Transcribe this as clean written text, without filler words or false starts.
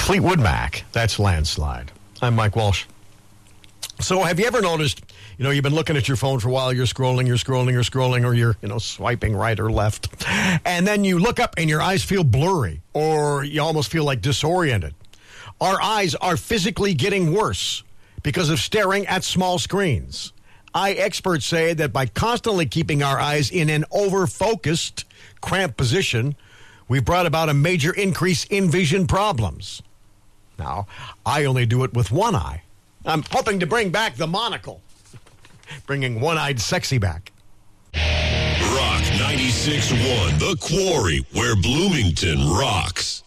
Fleetwood Mac, that's Landslide. I'm Mike Walsh. So have you ever noticed, you've been looking at your phone for a while, you're scrolling, or you're, swiping right or left. And then you look up and your eyes feel blurry, or you almost feel like disoriented. Our eyes are physically getting worse because of staring at small screens. Eye experts say that by constantly keeping our eyes in an over-focused, cramped position, we've brought about a major increase in vision problems. Now, I only do it with one eye. I'm hoping to bring back the monocle. Bringing one-eyed sexy back. Rock 96.1, The Quarry, where Bloomington rocks.